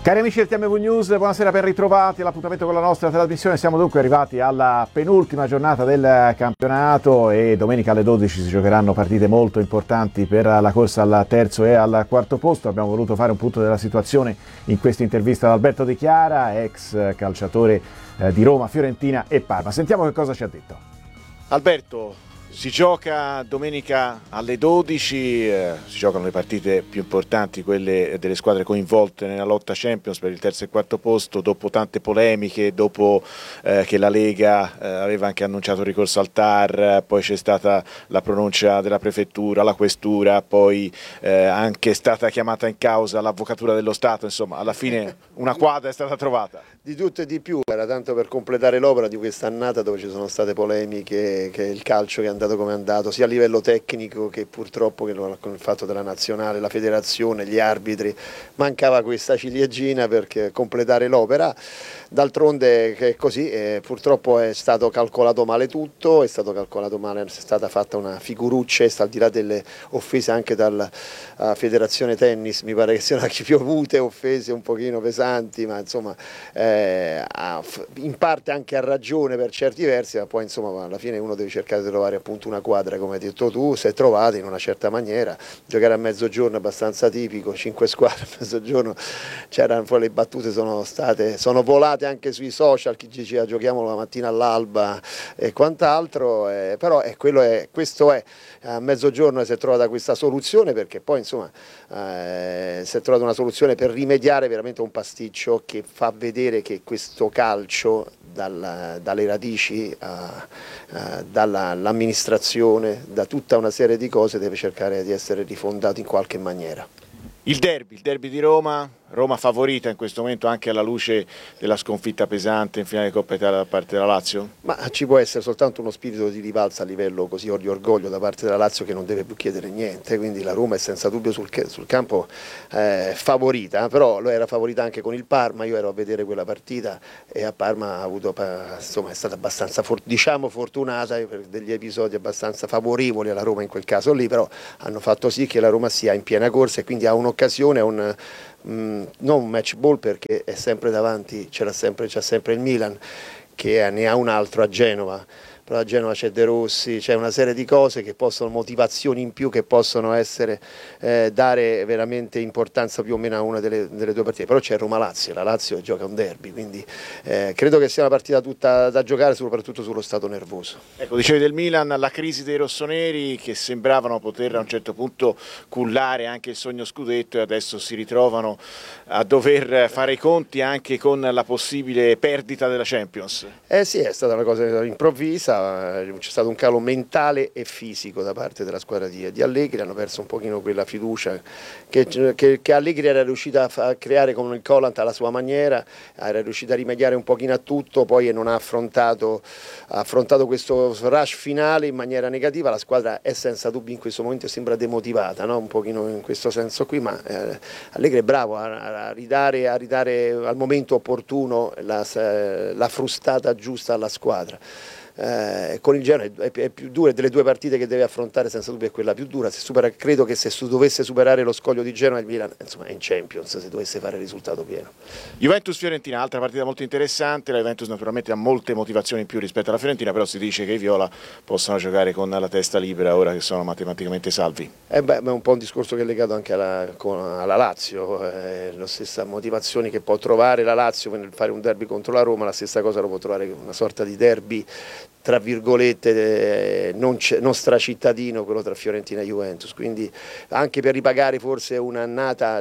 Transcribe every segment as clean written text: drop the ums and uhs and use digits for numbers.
Cari amici del TMV News, buonasera, ben ritrovati all'appuntamento con la nostra trasmissione. Siamo dunque arrivati alla penultima giornata del campionato e domenica alle 12 si giocheranno partite molto importanti per la corsa al terzo e al quarto posto. Abbiamo voluto fare un punto della situazione in questa intervista ad Alberto Di Chiara, ex calciatore di Roma, Fiorentina e Parma. Sentiamo che cosa ci ha detto. Alberto, si gioca domenica alle 12, si giocano le partite più importanti, quelle delle squadre coinvolte nella lotta Champions per il terzo e quarto posto, dopo tante polemiche, dopo che la Lega aveva anche annunciato il ricorso al TAR, poi c'è stata la pronuncia della prefettura, la questura, poi anche è stata chiamata in causa l'avvocatura dello Stato, insomma alla fine una quadra è stata trovata. Di tutto e di più, era tanto per completare l'opera di quest'annata dove ci sono state polemiche, che il calcio che è andato come è andato, sia a livello tecnico che purtroppo che con il fatto della nazionale, la federazione, gli arbitri, mancava questa ciliegina per completare l'opera. D'altronde che è così, purtroppo è stato calcolato male tutto, è stato calcolato male, è stata fatta una figuruccia, al di là delle offese anche dalla federazione tennis, mi pare che siano anche piovute offese un pochino pesanti, ma insomma in parte anche a ragione per certi versi, ma poi insomma alla fine uno deve cercare di trovare appunto una quadra, come hai detto tu, si è trovata in una certa maniera. Giocare a mezzogiorno è abbastanza tipico, 5 squadre a mezzogiorno, c'erano poi le battute, sono volate anche sui social, chi diceva giochiamo la mattina all'alba e quant'altro, però questo è, a mezzogiorno si è trovata questa soluzione, perché poi insomma si è trovata una soluzione per rimediare veramente a un pasticcio che fa vedere che questo calcio dalle radici, dall'amministrazione, da tutta una serie di cose deve cercare di essere rifondato in qualche maniera. Il derby di Roma favorita in questo momento anche alla luce della sconfitta pesante in finale di Coppa Italia da parte della Lazio? Ma ci può essere soltanto uno spirito di rivalsa a livello così di orgoglio da parte della Lazio, che non deve più chiedere niente, quindi la Roma è senza dubbio sul campo favorita, però lo era favorita anche con il Parma. Io ero a vedere quella partita e a Parma ha avuto, insomma, è stata abbastanza fortunata per degli episodi abbastanza favorevoli alla Roma in quel caso lì, però hanno fatto sì che la Roma sia in piena corsa e quindi ha un'occasione, non un match ball, perché è sempre davanti, c'è sempre il Milan che ne ha un altro a Genova, però a Genova c'è De Rossi, c'è una serie di cose che possono, motivazioni in più che possono essere, dare veramente importanza più o meno a una delle due partite. Però c'è Roma-Lazio, la Lazio gioca un derby, quindi credo che sia una partita tutta da giocare, soprattutto sullo stato nervoso. Ecco, dicevi del Milan, la crisi dei rossoneri che sembravano poter a un certo punto cullare anche il sogno scudetto, e adesso si ritrovano a dover fare i conti anche con la possibile perdita della Champions. Sì, è stata una cosa improvvisa. C'è stato un calo mentale e fisico da parte della squadra di Allegri, hanno perso un pochino quella fiducia che Allegri era riuscita a creare con il Colant alla sua maniera, era riuscita a rimediare un pochino a tutto, poi non ha affrontato questo rush finale in maniera negativa. La squadra è senza dubbio in questo momento, sembra demotivata, no? Un pochino in questo senso qui, ma Allegri è bravo a ridare al momento opportuno la frustata giusta alla squadra. Con il Genoa è più dura, delle due partite che deve affrontare senza dubbio è quella più dura. Credo che se dovesse superare lo scoglio di Genoa, il Milan insomma è in Champions, se dovesse fare il risultato pieno. Juventus-Fiorentina, altra partita molto interessante. La Juventus naturalmente ha molte motivazioni in più rispetto alla Fiorentina, però si dice che i viola possano giocare con la testa libera ora che sono matematicamente salvi. È un po' un discorso che è legato anche alla Lazio, la stessa motivazioni che può trovare la Lazio nel fare un derby contro la Roma, la stessa cosa lo può trovare una sorta di derby tra virgolette non stracittadino, quello tra Fiorentina e Juventus, quindi anche per ripagare forse un'annata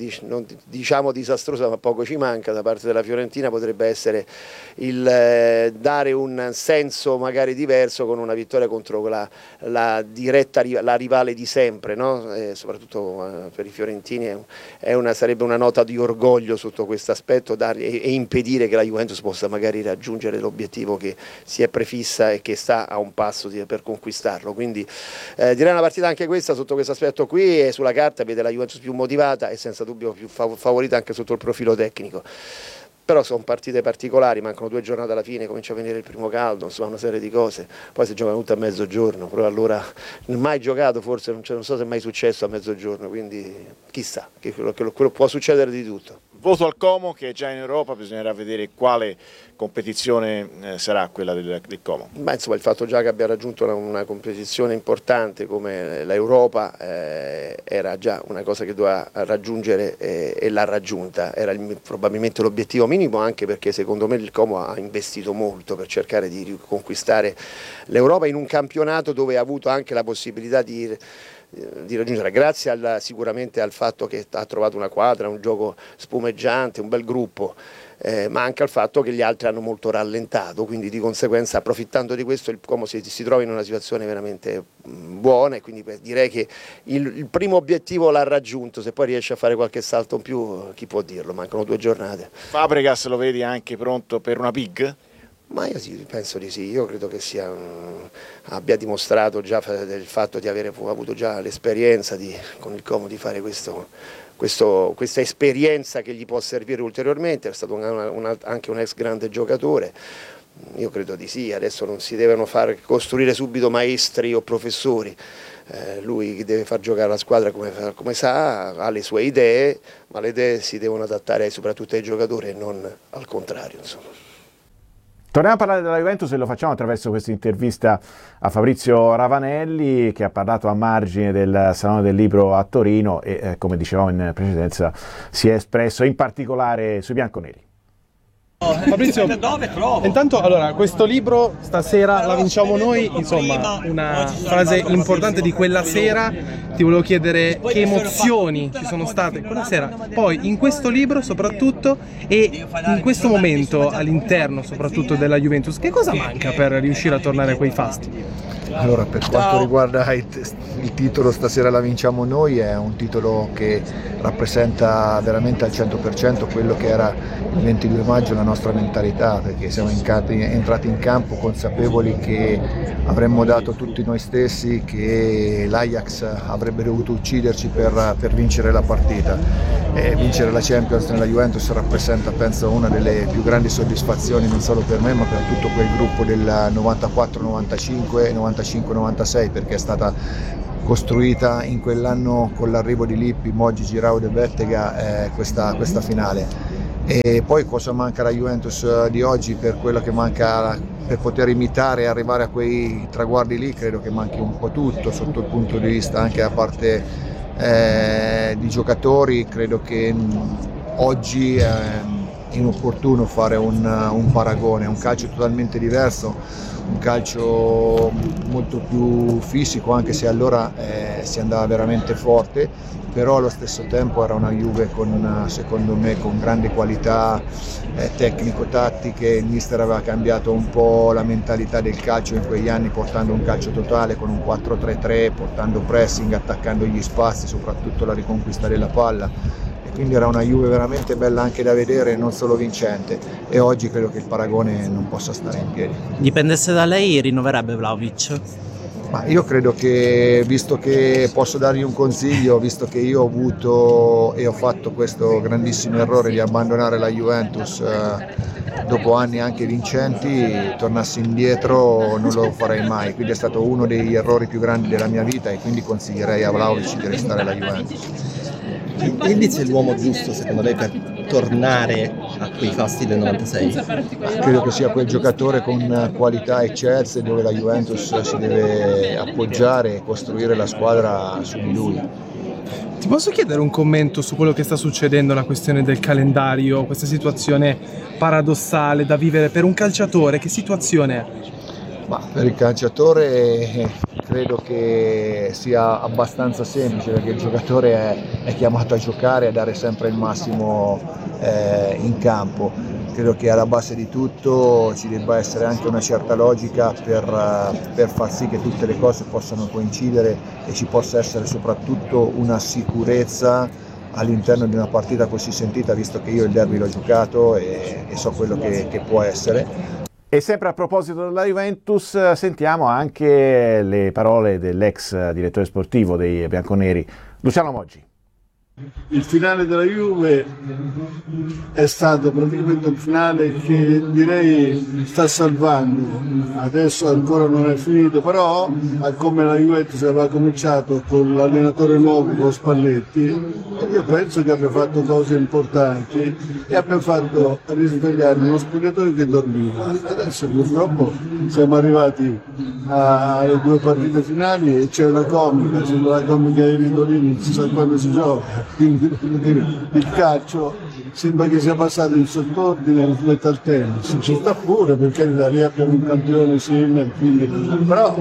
diciamo disastrosa, ma poco ci manca da parte della Fiorentina, potrebbe essere il dare un senso magari diverso con una vittoria contro la rivale di sempre, no? Soprattutto per i fiorentini sarebbe una nota di orgoglio sotto questo aspetto, e impedire che la Juventus possa magari raggiungere l'obiettivo che si è prefisso e che sta a un passo per conquistarlo. Quindi direi una partita anche questa sotto questo aspetto qui, e sulla carta vede la Juventus più motivata e senza dubbio più favorita anche sotto il profilo tecnico. Però sono partite particolari, mancano 2 giornate alla fine, comincia a venire il primo caldo, insomma una serie di cose, poi si giocano tutte a mezzogiorno, però allora mai giocato, forse non so se è mai successo a mezzogiorno, quindi chissà, quello può succedere di tutto. Voto al Como, che è già in Europa, bisognerà vedere quale competizione sarà quella del Como. Ma insomma, il fatto già che abbia raggiunto una competizione importante come l'Europa era già una cosa che doveva raggiungere e l'ha raggiunta, era probabilmente l'obiettivo minimo, anche perché secondo me il Como ha investito molto per cercare di riconquistare l'Europa in un campionato dove ha avuto anche la possibilità di raggiungere, grazie sicuramente al fatto che ha trovato una quadra, un gioco spumeggiante, un bel gruppo, ma anche al fatto che gli altri hanno molto rallentato, quindi di conseguenza, approfittando di questo, il Como si trova in una situazione veramente buona, e quindi direi che il primo obiettivo l'ha raggiunto. Se poi riesce a fare qualche salto in più, chi può dirlo, mancano 2 giornate. Fabregas lo vedi anche pronto per una big? Ma io sì, penso di sì, io credo che abbia dimostrato già del fatto di aver avuto già l'esperienza con il Como di fare questa esperienza che gli può servire ulteriormente. È stato anche un ex grande giocatore. Io credo di sì, adesso non si devono far costruire subito maestri o professori. Lui deve far giocare la squadra come sa, ha le sue idee, ma le idee si devono adattare soprattutto ai giocatori e non al contrario, insomma. Torniamo a parlare della Juventus e lo facciamo attraverso questa intervista a Fabrizio Ravanelli, che ha parlato a margine del Salone del Libro a Torino e, come dicevamo in precedenza, si è espresso in particolare sui bianconeri. Fabrizio, intanto allora questo libro stasera la vinciamo noi, insomma una frase importante di quella sera. Ti volevo chiedere che emozioni ci sono state quella sera, poi in questo libro soprattutto, e in questo momento all'interno soprattutto della Juventus, che cosa manca per riuscire a tornare a quei fasti? Allora, per quanto riguarda il titolo Stasera la vinciamo noi, è un titolo che rappresenta veramente al 100% quello che era il 22 maggio la nostra mentalità, perché siamo entrati in campo consapevoli che avremmo dato tutti noi stessi, che l'Ajax avrebbe dovuto ucciderci per vincere la partita. Vincere la Champions nella Juventus rappresenta, penso, una delle più grandi soddisfazioni non solo per me ma per tutto quel gruppo del 94-95 e 95-96, perché è stata costruita in quell'anno con l'arrivo di Lippi, Moggi, Girau De Bettega questa finale. E poi cosa manca alla Juventus di oggi per quello che manca per poter imitare e arrivare a quei traguardi lì? Credo che manchi un po' tutto sotto il punto di vista anche a parte di giocatori. Credo che oggi è inopportuno fare un paragone, è un calcio totalmente diverso, un calcio molto più fisico, anche se allora si andava veramente forte, però allo stesso tempo era una Juve secondo me con grandi qualità tecnico-tattiche. Il mister aveva cambiato un po' la mentalità del calcio in quegli anni, portando un calcio totale con un 4-3-3, portando pressing, attaccando gli spazi, soprattutto la riconquista della palla. Quindi era una Juve veramente bella anche da vedere, non solo vincente, e oggi credo che il paragone non possa stare in piedi. Dipendesse da lei, rinnoverebbe Vlahovic? Ma io credo che, visto che posso dargli un consiglio, visto che io ho avuto e ho fatto questo grandissimo errore di abbandonare la Juventus dopo anni anche vincenti, tornassi indietro non lo farei mai, quindi è stato uno degli errori più grandi della mia vita e quindi consiglierei a Vlahovic di restare alla Juventus. Ildiz è l'uomo giusto secondo lei per tornare a quei fasti del 96? Credo che sia quel giocatore con qualità eccelse dove la Juventus si deve appoggiare e costruire la squadra su di lui. Ti posso chiedere un commento su quello che sta succedendo, la questione del calendario, questa situazione paradossale da vivere per un calciatore? Che situazione è? Ma per il calciatore credo che sia abbastanza semplice, perché il giocatore è chiamato a giocare e a dare sempre il massimo in campo. Credo che alla base di tutto ci debba essere anche una certa logica per far sì che tutte le cose possano coincidere e ci possa essere soprattutto una sicurezza all'interno di una partita così sentita, visto che io il derby l'ho giocato e so quello che può essere. E sempre a proposito della Juventus, sentiamo anche le parole dell'ex direttore sportivo dei bianconeri, Luciano Moggi. Il finale della Juve è stato praticamente un finale che direi sta salvando, adesso ancora non è finito, però come la Juventus aveva cominciato con l'allenatore nuovo, con Spalletti, io penso che abbia fatto cose importanti e abbia fatto risvegliare uno spogliatoio che dormiva. Adesso purtroppo siamo arrivati alle 2 partite finali e c'è una comica, sembra la comica dei Ridolini, non si sa quando si gioca. Quindi il calcio sembra che sia passato in sottordine rispetto al tennis, ci sta pure perché lì abbiamo un campione Sinner, però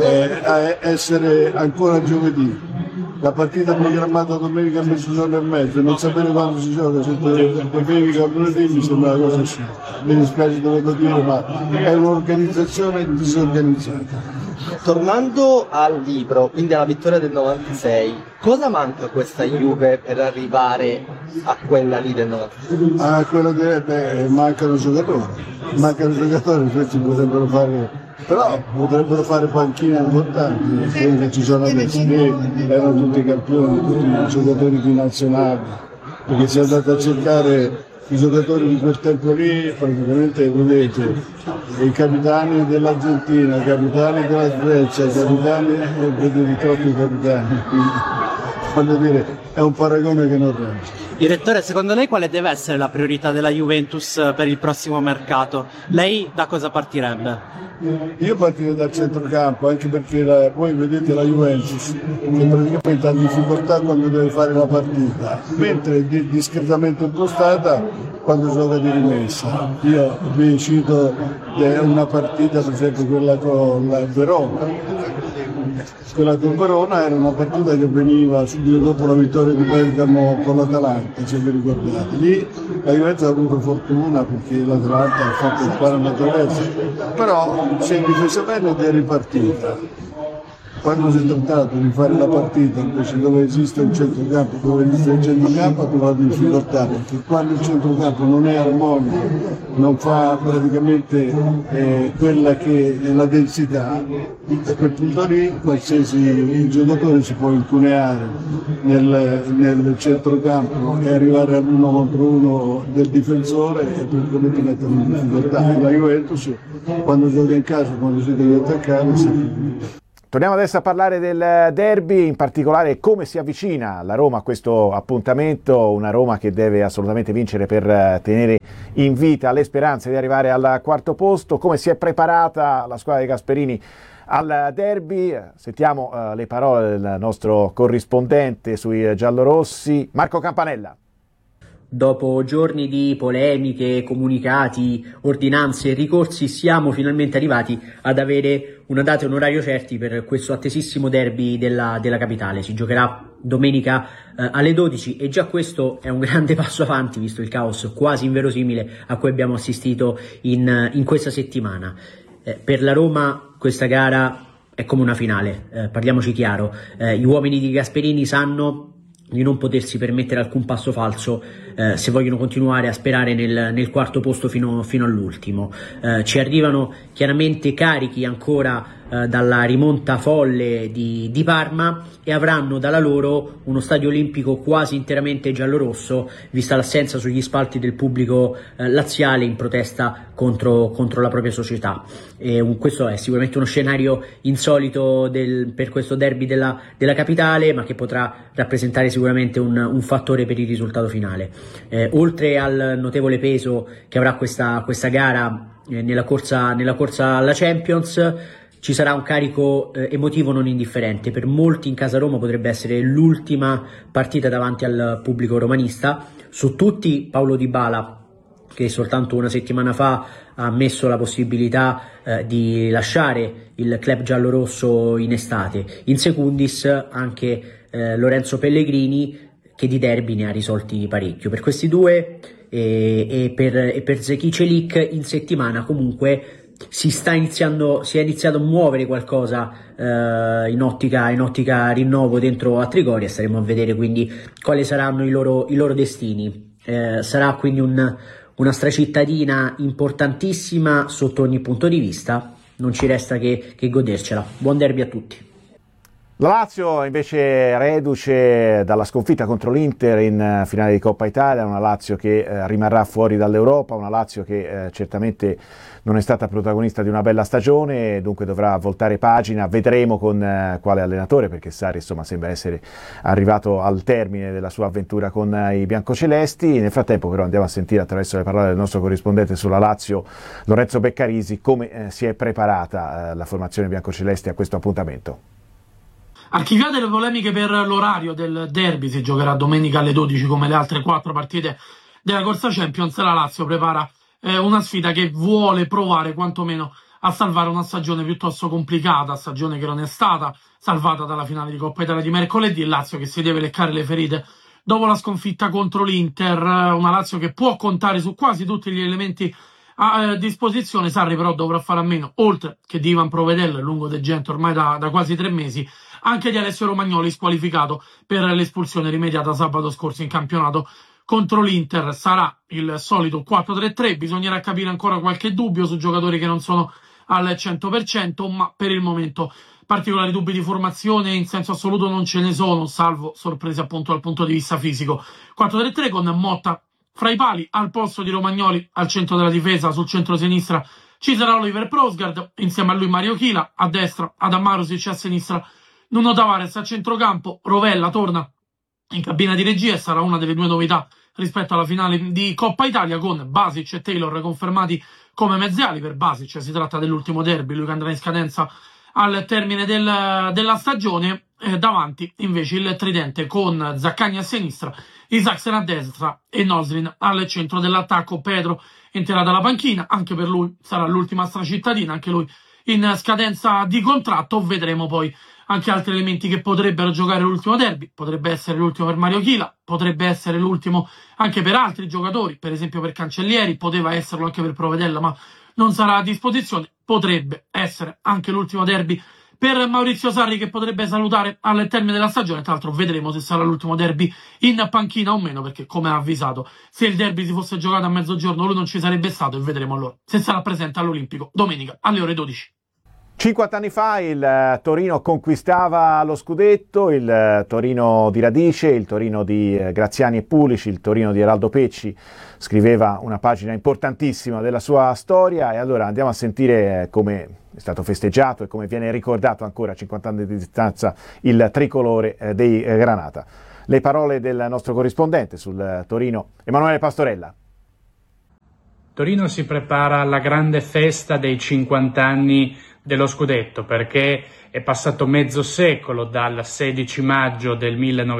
essere ancora giovedì, la partita programmata domenica a mezzogiorno e mezzo, non sapere quando si gioca, se domenica o lunedì mi sembra una cosa assurda. Mi dispiace doverlo dire, ma è un'organizzazione disorganizzata. Tornando al libro, quindi alla vittoria del 96, cosa manca a questa Juve per arrivare a quella lì del 96? Ah, quello che mancano giocatori, questi potrebbero fare, però potrebbero fare panchine importanti, quelli che ci sono adesso, erano tutti campioni, tutti giocatori di nazionali, perché si è andato a cercare i giocatori di quel tempo lì, praticamente vedete, i capitani dell'Argentina, i capitani della Svezia, i capitani, vedete troppi capitani, quindi voglio dire, è un paragone che non regge. Direttore, secondo lei quale deve essere la priorità della Juventus per il prossimo mercato? Lei da cosa partirebbe? Io partirei dal centrocampo, anche perché voi vedete la Juventus che praticamente ha difficoltà quando deve fare la partita, mentre è discretamente impostata quando gioca di rimessa. Io vi cito una partita, per esempio quella con la Verona. Quella con Verona era una partita che veniva subito dopo la vittoria di Bergamo con l'Atalanta, se vi ricordate. Lì la Juventus ha avuto fortuna perché l'Atalanta ha fatto il parametrezzo, però si è difesa bene ed è ripartita. Quando si è trattato di fare la partita invece dove esiste un centrocampo, dove esiste il centrocampo ha trovato difficoltà, perché quando il centrocampo non è armonico, non fa praticamente quella che è la densità, a quel punto lì qualsiasi giocatore si può incuneare nel centrocampo e arrivare all'1 contro 1 del difensore e praticamente mettere in difficoltà. La Juventus quando gioca in casa, quando si deve attaccare, si... Torniamo adesso a parlare del derby, in particolare come si avvicina la Roma a questo appuntamento, una Roma che deve assolutamente vincere per tenere in vita le speranze di arrivare al 4° posto, come si è preparata la squadra di Gasperini al derby. Sentiamo le parole del nostro corrispondente sui giallorossi, Marco Campanella. Dopo giorni di polemiche, comunicati, ordinanze e ricorsi, siamo finalmente arrivati ad avere una data e un orario certi per questo attesissimo derby della capitale. Si giocherà domenica alle 12 e già questo è un grande passo avanti, visto il caos quasi inverosimile a cui abbiamo assistito in questa settimana. Per la Roma questa gara è come una finale, parliamoci chiaro. Gli uomini di Gasperini sanno di non potersi permettere alcun passo falso se vogliono continuare a sperare nel 4° posto fino all'ultimo. Ci arrivano chiaramente carichi ancora dalla rimonta folle di Parma e avranno dalla loro uno stadio olimpico quasi interamente giallorosso, vista l'assenza sugli spalti del pubblico laziale in protesta contro la propria società. Questo è sicuramente uno scenario insolito per questo derby della capitale, ma che potrà rappresentare sicuramente un fattore per il risultato finale. Oltre al notevole peso che avrà questa gara nella corsa alla Champions, ci sarà un carico emotivo non indifferente. Per molti in casa Roma potrebbe essere l'ultima partita davanti al pubblico romanista. Su tutti Paulo Dybala, che soltanto una settimana fa ha ammesso la possibilità di lasciare il club giallorosso in estate. In secundis anche Lorenzo Pellegrini, che di derby ne ha risolti parecchio. Per questi due e per Zeki Celik in settimana comunque si è iniziato a muovere qualcosa in ottica rinnovo dentro a Trigoria. Staremo a vedere quindi quali saranno i loro destini. Sarà quindi una stracittadina importantissima sotto ogni punto di vista. Non ci resta che godercela. Buon derby a tutti. La Lazio invece reduce dalla sconfitta contro l'Inter in finale di Coppa Italia, una Lazio che rimarrà fuori dall'Europa, una Lazio che certamente non è stata protagonista di una bella stagione, dunque dovrà voltare pagina, vedremo con quale allenatore, perché Sarri insomma sembra essere arrivato al termine della sua avventura con i biancocelesti. Nel frattempo però andiamo a sentire attraverso le parole del nostro corrispondente sulla Lazio, Lorenzo Beccarisi, come si è preparata la formazione biancocelesti a questo appuntamento. Archiviate le polemiche per l'orario del derby, si giocherà domenica alle 12 come le altre 4 partite della corsa Champions. La Lazio prepara una sfida che vuole provare quantomeno a salvare una stagione piuttosto complicata, stagione che non è stata salvata dalla finale di Coppa Italia di mercoledì. Il Lazio che si deve leccare le ferite dopo la sconfitta contro l'Inter, una Lazio che può contare su quasi tutti gli elementi a disposizione. Sarri però dovrà fare a meno, oltre che di Ivan Provedel, lungo degente ormai da quasi 3 mesi, anche di Alessio Romagnoli, squalificato per l'espulsione rimediata sabato scorso in campionato contro l'Inter. Sarà il solito 4-3-3, bisognerà capire ancora qualche dubbio su giocatori che non sono al 100%, ma per il momento particolari dubbi di formazione in senso assoluto non ce ne sono, salvo sorprese appunto dal punto di vista fisico. 4-3-3 con Motta fra i pali al posto di Romagnoli al centro della difesa. Sul centro-sinistra ci sarà Oliver Prosgard, insieme a lui Mario Chila, a destra Adam Marusic, a sinistra Nuno Tavares. A centrocampo Rovella torna in cabina di regia e sarà una delle 2 novità rispetto alla finale di Coppa Italia, con Basic e Taylor confermati come mezziali. Per Basic si tratta dell'ultimo derby, lui che andrà in scadenza al termine della stagione. Davanti invece il tridente con Zaccagni a sinistra, Isaksen a destra e Nosrin al centro dell'attacco. Pedro entrerà dalla panchina, anche per lui sarà l'ultima stracittadina, anche lui in scadenza di contratto. Vedremo poi anche altri elementi che potrebbero giocare l'ultimo derby, potrebbe essere l'ultimo per Mario Chila, potrebbe essere l'ultimo anche per altri giocatori, per esempio per Cancellieri, poteva esserlo anche per Provedella ma non sarà a disposizione, potrebbe essere anche l'ultimo derby per Maurizio Sarri, che potrebbe salutare al termine della stagione. Tra l'altro vedremo se sarà l'ultimo derby in panchina o meno, perché come ha avvisato, se il derby si fosse giocato a mezzogiorno lui non ci sarebbe stato, e vedremo allora se sarà presente all'Olimpico domenica alle ore 12. 50 anni fa il Torino conquistava lo scudetto, il Torino di Radice, il Torino di Graziani e Pulici, il Torino di Eraldo Pecci scriveva una pagina importantissima della sua storia. E allora andiamo a sentire come è stato festeggiato e come viene ricordato ancora a 50 anni di distanza il tricolore dei Granata. Le parole del nostro corrispondente sul Torino, Emanuele Pastorella. Torino si prepara alla grande festa dei 50 anni dello scudetto, perché è passato mezzo secolo dal 16 maggio del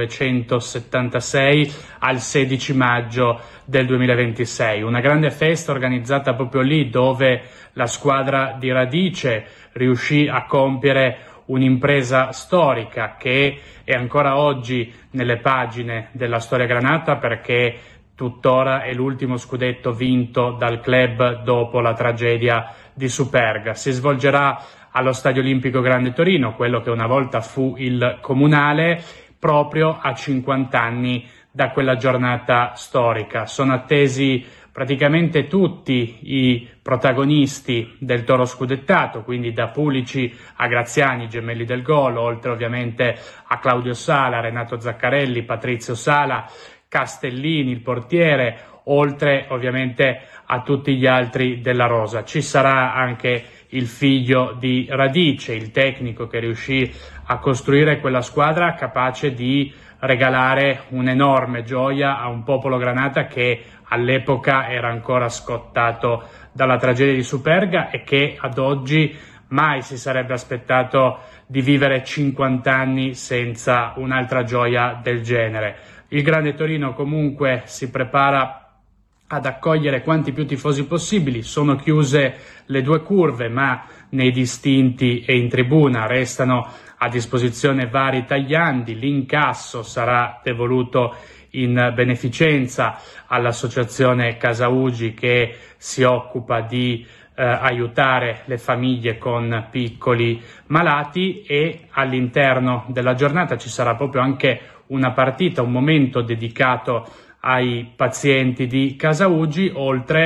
1976 al 16 maggio del 2026. Una grande festa organizzata proprio lì, dove la squadra di Radice riuscì a compiere un'impresa storica che è ancora oggi nelle pagine della storia granata, perché tuttora è l'ultimo scudetto vinto dal club dopo la tragedia di Superga. Si svolgerà allo Stadio Olimpico Grande Torino, quello che una volta fu il comunale, proprio a 50 anni da quella giornata storica. Sono attesi praticamente tutti i protagonisti del Toro scudettato, quindi da Pulici a Graziani, gemelli del gol, oltre ovviamente a Claudio Sala, Renato Zaccarelli, Patrizio Sala, Castellini, il portiere, oltre ovviamente a tutti gli altri della rosa. Ci sarà anche il figlio di Radice, il tecnico che riuscì a costruire quella squadra capace di regalare un'enorme gioia a un popolo granata che all'epoca era ancora scottato dalla tragedia di Superga e che ad oggi mai si sarebbe aspettato di vivere 50 anni senza un'altra gioia del genere. Il Grande Torino comunque si prepara ad accogliere quanti più tifosi possibili. Sono chiuse le 2 curve, ma nei distinti e in tribuna restano a disposizione vari tagliandi. L'incasso sarà devoluto in beneficenza all'associazione Casa Ugi, che si occupa di aiutare le famiglie con piccoli malati, e all'interno della giornata ci sarà proprio anche una partita, un momento dedicato ai pazienti di Casa Ugi, oltre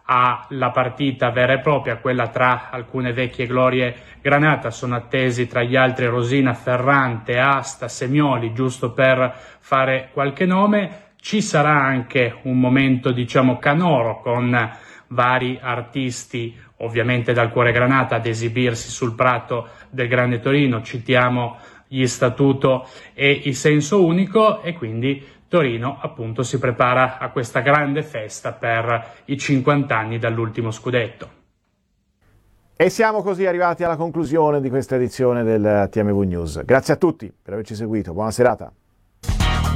alla partita vera e propria, quella tra alcune vecchie glorie granata. Sono attesi tra gli altri Rosina, Ferrante, Asta, Semioli, giusto per fare qualche nome. Ci sarà anche un momento, diciamo, canoro, con vari artisti ovviamente dal cuore granata ad esibirsi sul prato del Grande Torino. Citiamo gli Statuto e i Senso Unico, e quindi Torino appunto si prepara a questa grande festa per i 50 anni dall'ultimo scudetto. E siamo così arrivati alla conclusione di questa edizione del TMV News. Grazie a tutti per averci seguito, buona serata.